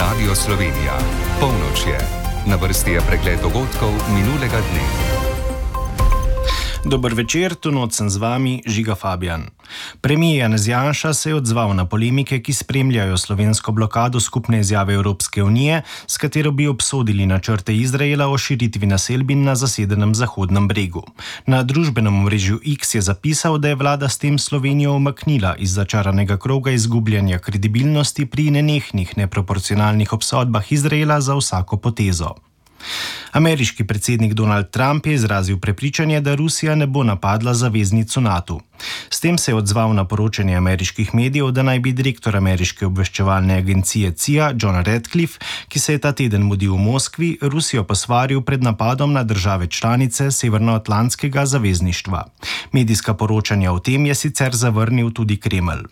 Radio Slovenija. Polnoč je. Na vrsti je pregled dogodkov minulega dne. Dober večer, tu noč sem z vami, Žiga Fabijan. Premijer Janez Janša se je odzval na polemike, ki spremljajo slovensko blokado skupne izjave Evropske unije, s katero bi obsodili načrte Izraela o širitvi naselbin na zasedenem Zahodnem bregu. Na družbenem omrežju X je zapisal, da je vlada s tem Slovenijo umaknila iz začaranega kroga izgubljanja kredibilnosti pri nenehnih neproporcionalnih obsodbah Izraela za vsako potezo. Ameriški predsednik Donald Trump je izrazil prepričanje, da Rusija ne bo napadla zaveznico NATO. S tem se je odzval na poročanje ameriških medijev, da naj bi direktor ameriške obveščevalne agencije CIA John Ratcliffe, ki se je ta teden mudil v Moskvi, Rusijo posvaril pred napadom na države članice Severnoatlantskega zavezništva. Medijska poročanja o tem je sicer zavrnil tudi Kremelj.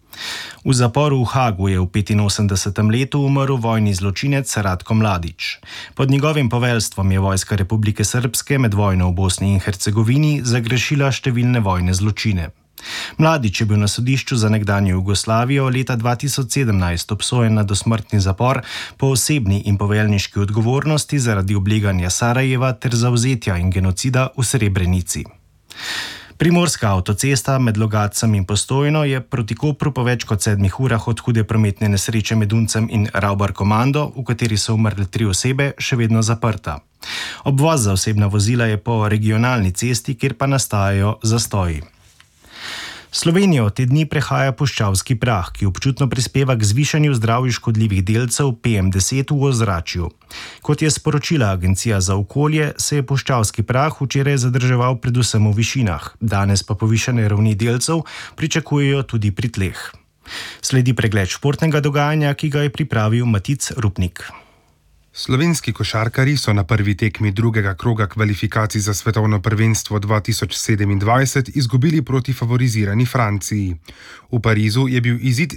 V zaporu v Hagu je v 85. letu umrl vojni zločinec Ratko Mladić. Pod njegovim poveljstvom je Vojska Republike Srpske med vojno v Bosni in Hercegovini zagrešila številne vojne zločine. Mladić je bil na sodišču za nekdanjo Jugoslavijo leta 2017 obsojen na dosmrtni zapor po osebni in poveljniški odgovornosti zaradi obleganja Sarajeva ter zavzetja in genocida v Srebrenici. Primorska avtocesta med Logatcem in Postojno je proti Kopru po več kot 7 urah od hude prometne nesreče med Uncem in Ravbar Komando, v kateri so umrle 3 osebe, še vedno zaprta. Obvoz za osebna vozila je po regionalni cesti, kjer pa nastajajo zastoji. Slovenijo te dni prehaja puščavski prah, ki občutno prispeva k zvišanju zdravju škodljivih delcev PM10 v ozračju. Kot je sporočila Agencija za okolje, se je puščavski prah včeraj zadrževal predvsem v višinah, danes pa povišane ravni delcev pričakujejo tudi pri tleh. Sledi pregled športnega dogajanja, ki ga je pripravil Matic Rupnik. Slovenski košarkarji so na prvi tekmi drugega kroga kvalifikacij za svetovno prvenstvo 2027 izgubili proti favorizirani Franciji. V Parizu je bil izid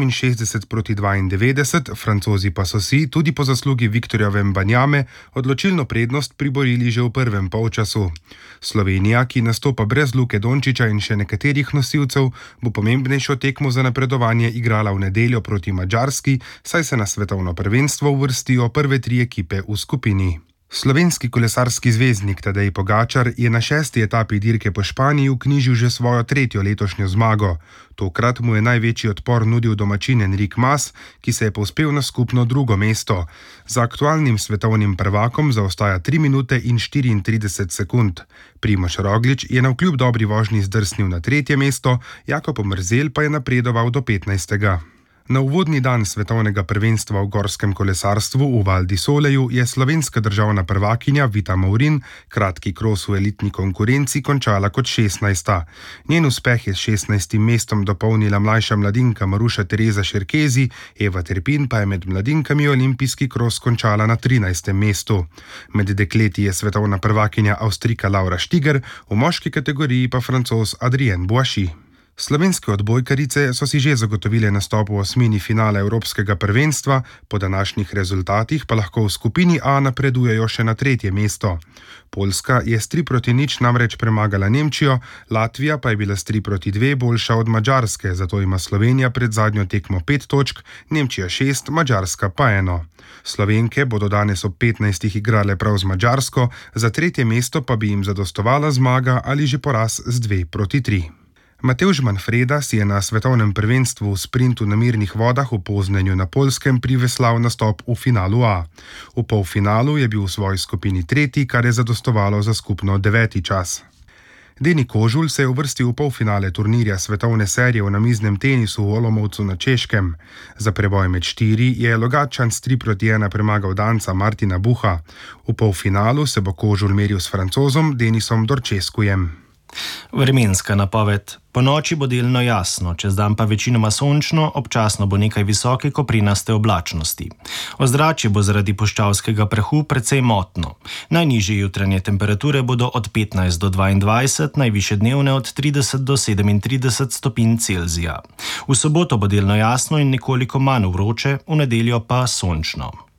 67-92, Francozi pa so si, tudi po zaslugi Viktorja Wembanyame, odločilno prednost priborili že v prvem polčasu. Slovenija, ki nastopa brez Luke Dončića in še nekaterih nosilcev, bo pomembnejšo tekmo za napredovanje igrala v nedeljo proti Madžarski, saj se na svetovno prvenstvo uvrstijo prve 3 ekipe v skupini. Slovenski kolesarski zvezdnik Tadej Pogačar je na 6. etapi dirke po Španiji vknjižil že svojo 3. letošnjo zmago. Tokrat mu je največji odpor nudil domačin Enric Mas, ki se je povzpel na skupno 2. mesto. Za aktualnim svetovnim prvakom zaostaja 3 minute in 34 sekund. Primož Roglič je navkljub dobri vožnji zdrsnil na 3. mesto, Jakob Mrzelj pa je napredoval do 15. Na uvodni dan svetovnega prvenstva v gorskem kolesarstvu v Val di Soleju je slovenska državna prvakinja Vita Maurin kratki kros v elitni konkurenci končala kot 16. Njen uspeh je s 16. mestom dopolnila mlajša mladinka Maruša Tereza Šerkezi, Eva Terpin pa je med mladinkami olimpijski kros končala na 13. mestu. Med dekleti je svetovna prvakinja Avstrijka Laura Stiger, v moški kategoriji pa Francoz Adrien Boissy. Slovenske odbojkarice so si že zagotovile nastop v osmini finala Evropskega prvenstva, po današnjih rezultatih pa lahko v skupini A napredujejo še na 3. mesto. Poljska je s 3-0 namreč premagala Nemčijo, Latvija pa je bila s 3-2 boljša od Madžarske, zato ima Slovenija pred zadnjo tekmo 5 točk, Nemčija 6, Madžarska pa 1. Slovenke bodo danes ob 15. igrale prav z Madžarsko, za 3. mesto pa bi jim zadostovala zmaga ali že poraz z 2-3. Matevž Manfreda si je na svetovnem prvenstvu v sprintu na mirnih vodah v Poznanju na Poljskem priveslal nastop v finalu A. V polfinalu je bil v svoji skupini 3., kar je zadostovalo za skupno 9. čas. Deni Kožul se je uvrstil v polfinale turnirja svetovne serije v namiznem tenisu v Olomoucu na Češkem. Za preboj med 4 je Logatčan s 3-1 premagal Danca Martina Buha. V polfinalu se bo Kožul meril s Francozom Denisom Dorčeskujem. Vremenska napoved. Po noči bo delno jasno, čez dan pa večinoma sončno, občasno bo nekaj visoke koprinaste oblačnosti. Ozračje bo zaradi puščavskega prahu precej motno. Najnižje jutranje temperature bodo od 15 do 22, najvišje dnevne od 30 do 37 stopinj Celzija. V soboto bo delno jasno in nekoliko manj vroče, v nedeljo pa sončno.